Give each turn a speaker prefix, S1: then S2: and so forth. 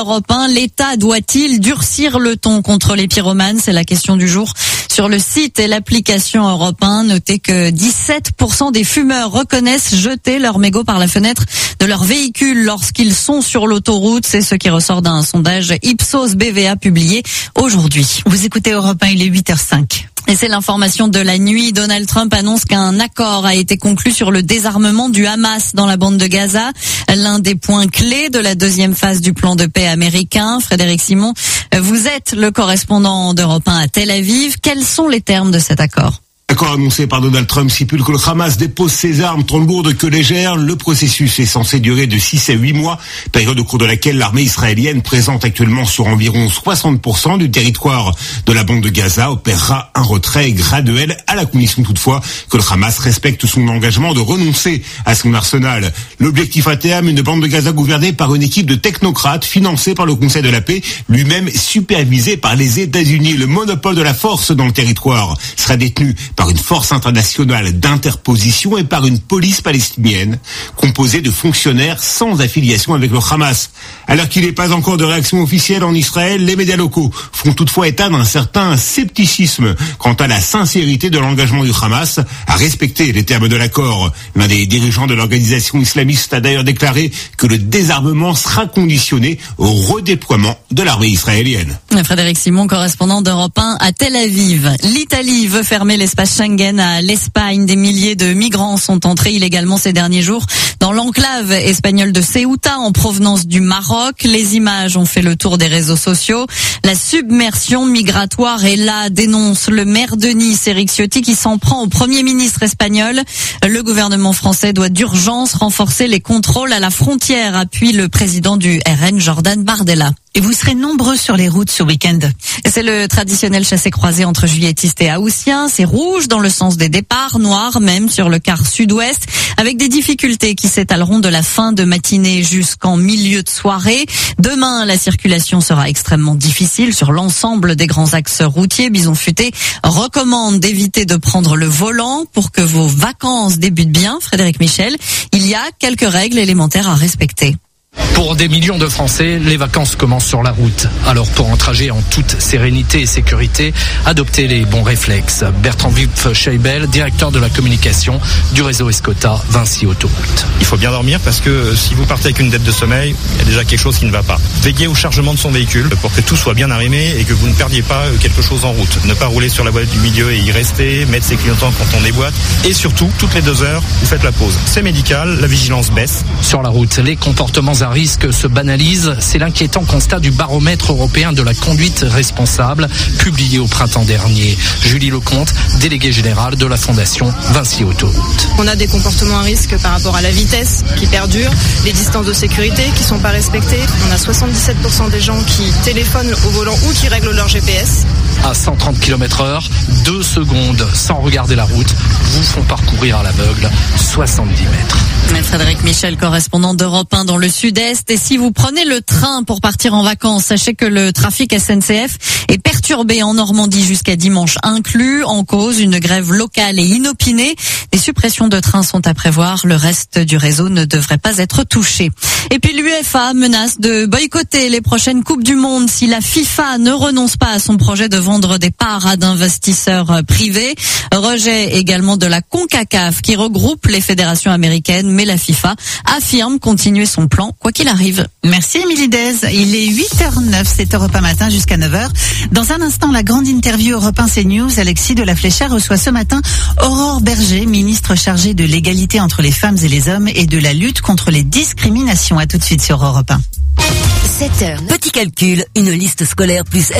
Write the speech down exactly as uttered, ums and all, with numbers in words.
S1: Europe un, l'État doit-il durcir le ton contre les pyromanes? C'est la question du jour sur le site et l'application Europe un. Notez que dix-sept pour cent des fumeurs reconnaissent jeter leur mégot par la fenêtre de leur véhicule lorsqu'ils sont sur l'autoroute. C'est ce qui ressort d'un sondage Ipsos B V A publié aujourd'hui.
S2: Vous écoutez Europe un, il est huit heures cinq.
S1: Et c'est l'information de la nuit. Donald Trump annonce qu'un accord a été conclu sur le désarmement du Hamas dans la bande de Gaza, l'un des points clés de la deuxième phase du plan de paix américain. Frédéric Simon, vous êtes le correspondant d'Europe un à Tel Aviv. Quels sont les termes de cet accord ?
S3: L'accord annoncé par Donald Trump stipule que le Hamas dépose ses armes tant lourdes que légères. Le processus est censé durer de six à huit mois, période au cours de laquelle l'armée israélienne, présente actuellement sur environ soixante pour cent du territoire de la bande de Gaza, opérera un retrait graduel, à la condition toutefois que le Hamas respecte son engagement de renoncer à son arsenal. L'objectif à terme, une bande de Gaza gouvernée par une équipe de technocrates financée par le Conseil de la paix, lui-même supervisé par les États-Unis. Le monopole de la force dans le territoire sera détenu par une force internationale d'interposition et par une police palestinienne composée de fonctionnaires sans affiliation avec le Hamas. Alors qu'il n'est pas encore de réaction officielle en Israël, les médias locaux font toutefois état d'un certain scepticisme quant à la sincérité de l'engagement du Hamas à respecter les termes de l'accord. L'un des dirigeants de l'organisation islamiste a d'ailleurs déclaré que le désarmement sera conditionné au redéploiement de l'armée israélienne.
S1: Frédéric Simon, correspondant d'Europe un à Tel Aviv. L'Italie veut fermer l'espace Schengen à l'Espagne. Des milliers de migrants sont entrés illégalement ces derniers jours dans l'enclave espagnole de Ceuta en provenance du Maroc. Les images ont fait le tour des réseaux sociaux. La submersion migratoire est là, dénonce le maire de Nice, Éric Ciotti, qui s'en prend au Premier ministre espagnol. Le gouvernement français doit d'urgence renforcer les contrôles à la frontière, appuie le président du R N, Jordan Bardella.
S2: Et vous serez nombreux sur les routes ce week-end.
S1: C'est le traditionnel chassé-croisé entre Juilletistes et Haussien. C'est rouge dans le sens des départs, noir même sur le quart sud-ouest, avec des difficultés qui s'étaleront de la fin de matinée jusqu'en milieu de soirée. Demain, la circulation sera extrêmement difficile sur l'ensemble des grands axes routiers. Bison Futé recommande d'éviter de prendre le volant pour que vos vacances débutent bien. Frédéric Michel, il y a quelques règles élémentaires à respecter.
S4: Pour des millions de Français, les vacances commencent sur la route. Alors pour un trajet en toute sérénité et sécurité, adoptez les bons réflexes. Bertrand Wipf-Scheibel, directeur de la communication du réseau Escota Vinci Autoroute.
S5: Il faut bien dormir parce que si vous partez avec une dette de sommeil, il y a déjà quelque chose qui ne va pas. Veillez au chargement de son véhicule pour que tout soit bien arrimé et que vous ne perdiez pas quelque chose en route. Ne pas rouler sur la voie du milieu et y rester, mettre ses clignotants quand on déboîte. Et surtout, toutes les deux heures, vous faites la pause. C'est médical, la vigilance baisse.
S4: Sur la route, les comportements à risque se banalisent. C'est l'inquiétant constat du baromètre européen de la conduite responsable, publié au printemps dernier. Julie Lecomte, déléguée générale de la Fondation Vinci Autoroute.
S6: On a des comportements à risque par rapport à la vitesse qui perdure, les distances de sécurité qui ne sont pas respectées. On a soixante-dix-sept pour cent des gens qui téléphonent au volant ou qui règlent leur G P S.
S4: À cent trente kilomètres heure, deux secondes sans regarder la route vous font parcourir à l'aveugle soixante-dix mètres.
S1: Frédéric Michel, correspondant d'Europe un dans le sud-est. Et si vous prenez le train pour partir en vacances, sachez que le trafic S N C F est perturbé en Normandie jusqu'à dimanche inclus. En cause, une grève locale et inopinée. Des suppressions de trains sont à prévoir. Le reste du réseau ne devrait pas être touché. Et puis l'UEFA menace de boycotter les prochaines Coupes du Monde si la FIFA ne renonce pas à son projet de vendre des parts à d'investisseurs privés. Rejet également de la CONCACAF qui regroupe les fédérations américaines, mais la FIFA affirme continuer son plan quoi qu'il arrive.
S2: Merci Émilie Dez. Il est huit heures neuf, c'est Europe un matin jusqu'à neuf heures. Dans un instant, la grande interview Europe un CNews. Alexis de la Fléchère reçoit ce matin Aurore Berger, ministre chargée de l'égalité entre les femmes et les hommes et de la lutte contre les discriminations. À tout de suite sur Europe un.
S7: sept heures. Petit calcul, une liste scolaire plus